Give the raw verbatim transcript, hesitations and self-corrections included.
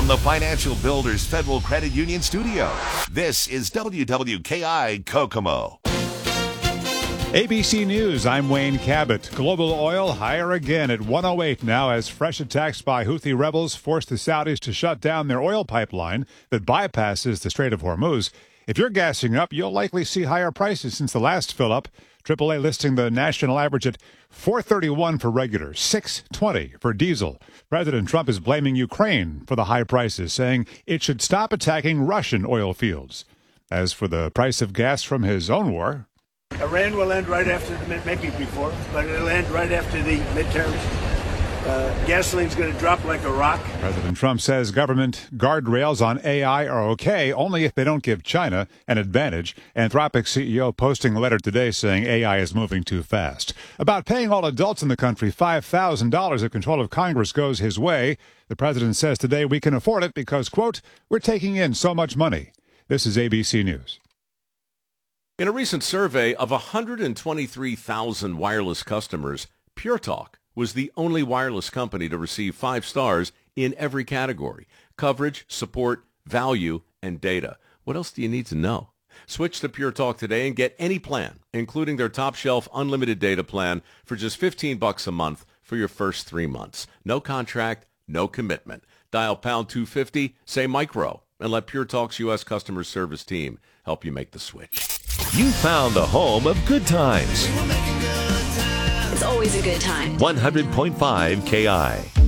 from the Financial Builders Federal Credit Union studio, this is W W K I Kokomo. A B C News, I'm Wayne Cabot. Global oil higher again at one oh eight now as fresh attacks by Houthi rebels force the Saudis to shut down their oil pipeline that bypasses the Strait of Hormuz. If you're gassing up, you'll likely see higher prices since the last fill-up. triple A listing the national average at four thirty-one for regular, six twenty for diesel. President Trump is blaming Ukraine for the high prices, saying it should stop attacking Russian oil fields. As for the price of gas from his own war, Iran will end right after the mid, maybe before, but it'll end right after the midterms. Uh, gasoline's going to drop like a rock. President Trump says government guardrails on A I are okay only if they don't give China an advantage. Anthropic C E O posting a letter today saying A I is moving too fast. About paying all adults in the country five thousand dollars if control of Congress goes his way. The president says today we can afford it because, quote, we're taking in so much money. This is A B C News. In a recent survey of one hundred twenty-three thousand wireless customers, Pure Talk was the only wireless company to receive five stars in every category: coverage, support, value, and data. What else do you need to know? Switch to Pure Talk today and get any plan, including their top shelf unlimited data plan for just fifteen bucks a month for your first three months. No contract, no commitment. Dial pound two fifty, say micro, and let Pure Talk's U S customer service team help you make the switch. You found the home of good times. It's always a good time. one hundred point five K I.